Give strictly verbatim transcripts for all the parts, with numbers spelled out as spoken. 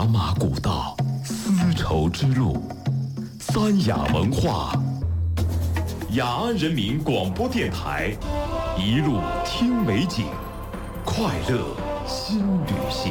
茶马古道，丝绸之路，三雅文化。雅安人民广播电台，一路听美景，快乐新旅行。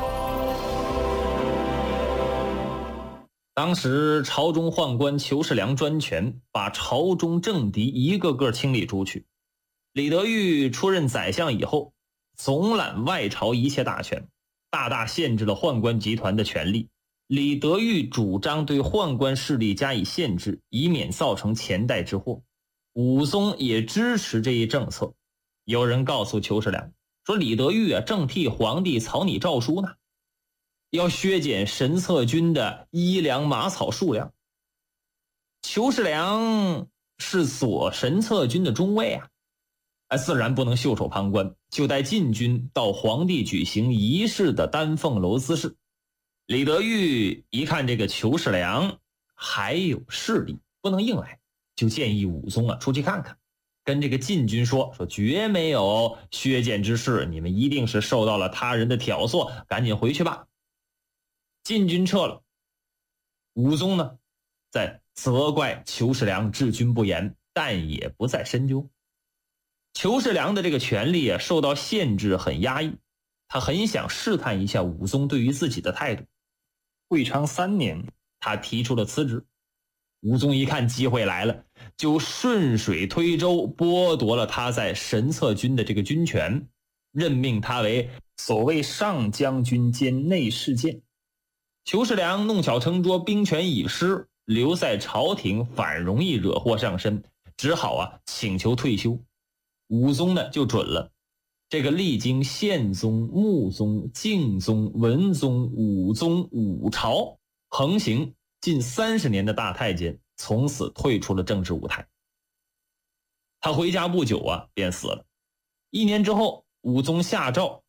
当时朝中宦官裘世良专权，把朝中政敌一个个清理出去。李德裕出任宰相以后，总揽外朝一切大权，大大限制了宦官集团的权力。李德裕主张对宦官势力加以限制，以免造成前代之祸。武松也支持这一政策。有人告诉裘世良说，李德裕啊正替皇帝草拟诏书呢，要削减神策军的衣粮马草数量。裘世良是左神策军的中尉啊，自然不能袖手旁观，就带禁军到皇帝举行仪式的丹凤楼滋事。李德裕一看这个裘世良还有势力，不能硬来，就建议武松啊出去看看，跟这个禁军说说绝没有削减之事，你们一定是受到了他人的挑唆，赶紧回去吧。禁军撤了，武松呢在责怪裘世良治军不严，但也不再深究。裘世良的这个权力啊受到限制，很压抑，他很想试探一下武松对于自己的态度。会昌三年，他提出了辞职。武松一看机会来了，就顺水推舟，剥夺了他在神策军的这个军权，任命他为所谓上将军兼内侍监。裘世良弄巧成拙，兵权已失，留在朝廷反容易惹祸上身，只好啊请求退休。武松呢就准了。这个历经宪宗、穆宗、敬宗、文宗、武宗、武朝，横行近三十年的大太监，从此退出了政治舞台。他回家不久啊便死了。一年之后，武宗下诏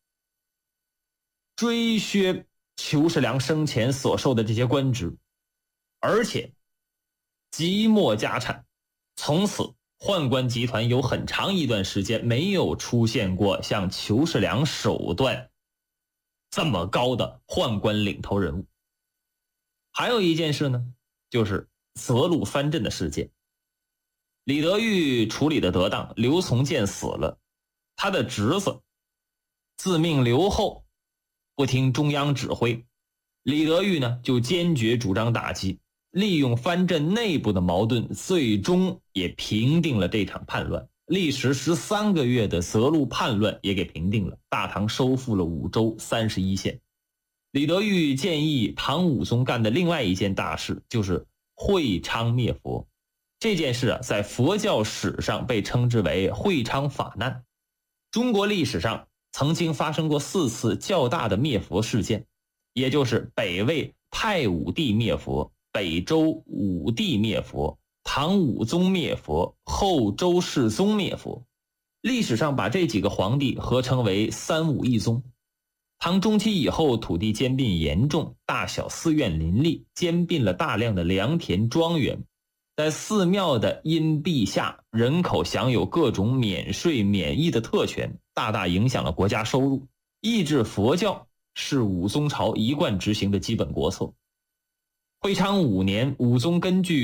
追削裘世良生前所受的这些官职，而且即没家产。从此宦官集团有很长一段时间没有出现过像裘世良手段这么高的宦官领头人物。还有一件事呢，就是择路藩镇的事件。李德裕处理的得当，刘从谏死了，他的侄子自命刘后，不听中央指挥，李德裕呢就坚决主张打击，利用藩镇内部的矛盾，最终也平定了这场叛乱。历时十三个月的择路叛乱也给平定了，大唐收复了五州三十一县。李德裕建议唐武宗干的另外一件大事，就是会昌灭佛。这件事啊，在佛教史上被称之为会昌法难。中国历史上曾经发生过四次较大的灭佛事件，也就是北魏太武帝灭佛、北周武帝灭佛、唐武宗灭佛、后周世宗灭佛。历史上把这几个皇帝合称为三武一宗。唐中期以后，土地兼并严重，大小寺院林立，兼并了大量的良田庄园。在寺庙的荫蔽下，人口享有各种免税免役的特权，大大影响了国家收入。抑制佛教是武宗朝一贯执行的基本国策。会昌五年，武宗根据